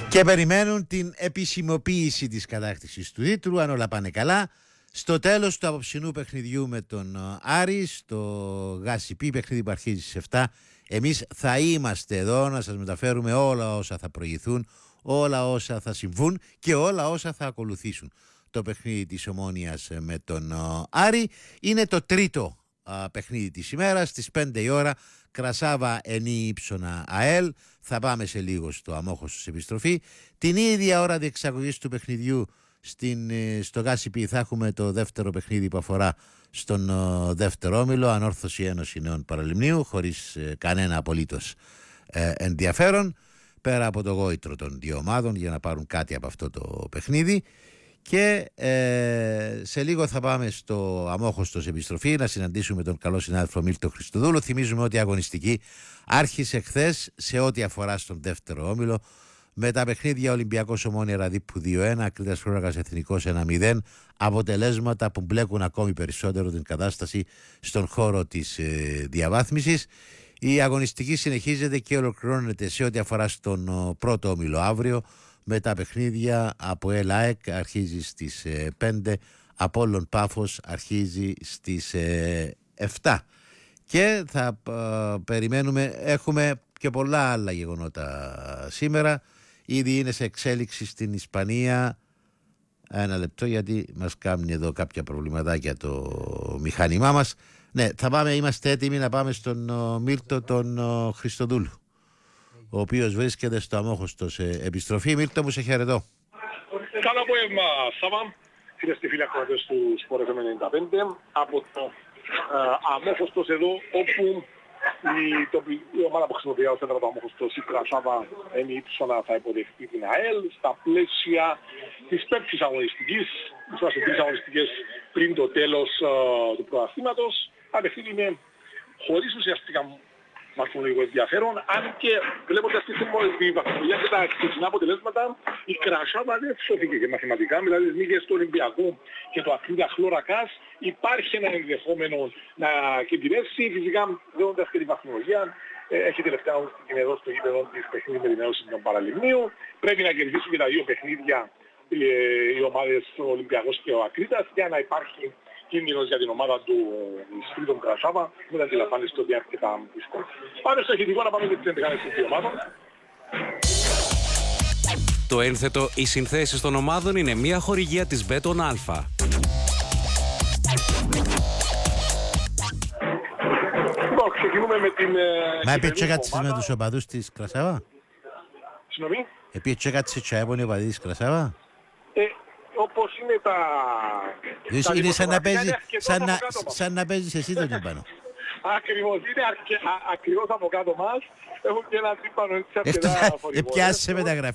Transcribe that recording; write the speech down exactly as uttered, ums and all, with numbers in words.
Και περιμένουν την επισημοποίηση της κατάκτησης του τίτλου, αν όλα πάνε καλά. Στο τέλος του απόψινού παιχνιδιού με τον Άρη, στο ΓΑΣΥΠΗ, παιχνίδι που αρχίζει στις επτά, εμείς θα είμαστε εδώ να σας μεταφέρουμε όλα όσα θα προηγηθούν, όλα όσα θα συμβούν και όλα όσα θα ακολουθήσουν. Το παιχνίδι της Ομόνοιας με τον Άρη είναι το τρίτο α, παιχνίδι της ημέρας, στις πέντε η ώρα, Κρασάβα Ενή Ήψονα ΑΕΛ. Θα πάμε σε λίγο στο αμόχωστος επιστροφή. Την ίδια ώρα διεξαγωγής του παιχνιδιού στην, στο ΓΑΣΥΠΗ θα έχουμε το δεύτερο παιχνίδι που αφορά στον ο, δεύτερο όμιλο, Ανόρθωση Ένωση Νέων Παραλιμνίου, χωρίς ε, κανένα απολύτως ε, ενδιαφέρον, πέρα από το γόητρο των δύο ομάδων για να πάρουν κάτι από αυτό το παιχνίδι. Και ε, σε λίγο θα πάμε στο αμόχωστος επιστροφή να συναντήσουμε τον καλό συνάδελφο Μίλτο Χριστοδούλου. Θυμίζουμε ότι η αγωνιστική άρχισε χθες σε ό,τι αφορά στον δεύτερο όμιλο με τα παιχνίδια Ολυμπιακός Ομόνια Ραδίππου δύο ένα, Ακρίτας Φλόρακας Εθνικός ένα μηδέν, αποτελέσματα που μπλέκουν ακόμη περισσότερο την κατάσταση στον χώρο της ε, διαβάθμισης. Η αγωνιστική συνεχίζεται και ολοκληρώνεται σε ό,τι αφορά στον ο, πρώτο όμιλο αύριο με τα παιχνίδια από ΕΛΑΕΚ αρχίζει στις ε, πέντε, Απόλλων Πάφος αρχίζει στις ε, επτά. Και θα ε, περιμένουμε, έχουμε και πολλά άλλα γεγονότα σήμερα. Ήδη είναι σε εξέλιξη στην Ισπανία. Ένα λεπτό γιατί μας κάνει εδώ κάποια προβληματάκια το μηχάνημά μας. Ναι, θα πάμε, είμαστε έτοιμοι να πάμε στον ο, Μίλτο τον ο, Χριστοδούλου, ο οποίος βρίσκεται στο αμόχωστο σε επιστροφή. Μίλτο μου, σε χαιρετώ. Καλό απόγευμα, Σάβα. Φίλες και φίλοι ακροατές του Sport εφ εμ ενενήντα πέντε από το ε, αμόχωστος εδώ, όπου η, το, η ομάδα που χρησιμοποιεί ως έδρα το αμόχωστος, η Κρασάβα Ενή Ήψονα, θα υποδεχτεί την ΑΕΛ στα πλαίσια της πέμπτης αγωνιστικής. Είμαστε τρεις αγωνιστικές πριν το τέλος ε, του πρωταθλήματος. Απευθύνει είναι χωρίς ουσιαστικά βαθμολογικό ενδιαφέρον, αν και βλέποντας τη βαθμολογία και τα χθεσινά αποτελέσματα, η Κρασάβα δεν σώθηκε και μαθηματικά, δηλαδή τις νίκες του Ολυμπιακού και του Ακρίτας Φλόρακας υπάρχει ένα ενδεχόμενο να κινδυνεύσει. Φυσικά, δίνοντας και τη βαθμολογία, έχει τελευταία την εδώ στο γήπεδο της παιχνίδι με την Ένωση των Παραλιμνίου. Πρέπει να κερδίσουν και τα δύο παιχνίδια οι ομάδες ο Ολυμπιακός και ο Ακρίτας για να υπάρχει κίνδυνος για την ομάδα του Σπίτων Κρασάβα, μην αντιλαμβάνεστε ότι είναι αρκετά δύσκολο. Πάμε στο ηχητικό να πάμε με τις εντεκάδες των δύο ομάδων. Το ένθετο «Οι συνθέσεις των ομάδων» είναι μια χορηγία της Μπέτον Αλφα. Λοιπόν, ξεκινούμε με την... Μα έπαιξε κάτι με τους οπαδούς της Κρασάβα. Συγγνώμη. Έπαιξε κάτι σε έπαινε οπαδοί της Κρασάβα. Όπως είναι τα... τα είναι σαν να, παίζει, σαν, να, σαν να παίζεις εσύ τον τύμπανο. Ακριβώς, είναι αρκε, α, ακριβώς από κάτω μας. Έχουν και ένα τύμπανο έτσι αρκετά φορηγό. Επιάσε μεταγραφή.